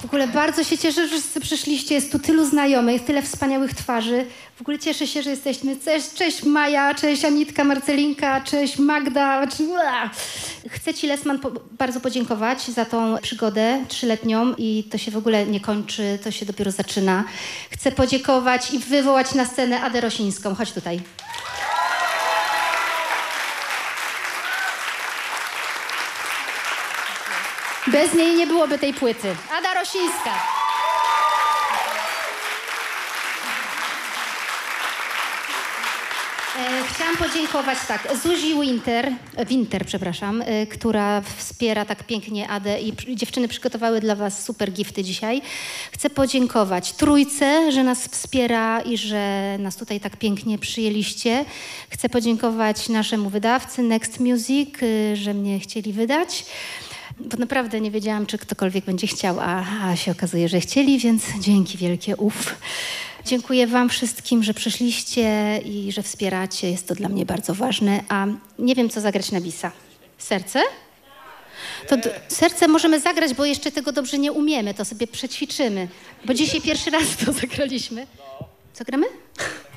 ogóle bardzo się cieszę, że wszyscy przyszliście. Jest tu tylu znajomych, tyle wspaniałych twarzy. W ogóle cieszę się, że jesteśmy. Cześć Maja, cześć Anitka, Marcelinka, cześć Magda. Chcę ci, Lesman, bardzo podziękować za tą przygodę 3-letnią i to się w ogóle nie kończy, to się dopiero zaczyna. Chcę podziękować i wywołać na scenę Adę Rosińską. Chodź tutaj. Bez niej nie byłoby tej płyty. Ada Rosińska. Chciałam podziękować Zuzi Winter, która wspiera tak pięknie Adę i dziewczyny przygotowały dla was super gifty dzisiaj. Chcę podziękować Trójce, że nas wspiera i że nas tutaj tak pięknie przyjęliście. Chcę podziękować naszemu wydawcy Next Music, że mnie chcieli wydać. Bo naprawdę nie wiedziałam, czy ktokolwiek będzie chciał, a się okazuje, że chcieli, więc dzięki wielkie, Dziękuję wam wszystkim, że przyszliście i że wspieracie. Jest to dla mnie bardzo ważne. A nie wiem, co zagrać na bisa. Serce? To serce możemy zagrać, bo jeszcze tego dobrze nie umiemy. To sobie przećwiczymy. Bo dzisiaj pierwszy raz to zagraliśmy. Co gramy?